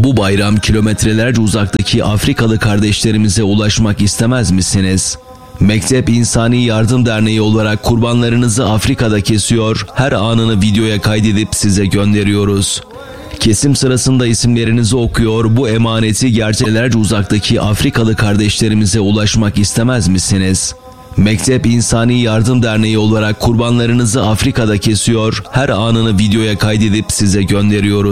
Bu bayram kilometrelerce uzaktaki Afrikalı kardeşlerimize ulaşmak istemez misiniz? Mektep İnsani Yardım Derneği olarak kurbanlarınızı Afrika'da kesiyor, her anını videoya kaydedip size gönderiyoruz. Kesim sırasında isimlerinizi okuyor, bu emaneti gerçeklerce uzaktaki Afrikalı kardeşlerimize ulaşmak istemez misiniz? Mektep İnsani Yardım Derneği olarak kurbanlarınızı Afrika'da kesiyor, her anını videoya kaydedip size gönderiyoruz.